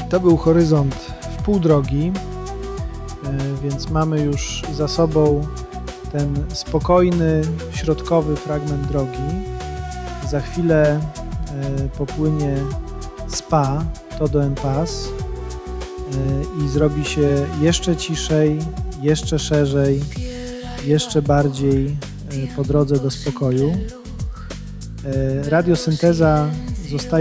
To był Horyzont w pół drogi, więc mamy już za sobą ten spokojny, środkowy fragment drogi. Za chwilę popłynie Spa, Todo en Paz i zrobi się jeszcze ciszej, jeszcze szerzej, jeszcze bardziej po drodze do spokoju. Radiosynteza zostaje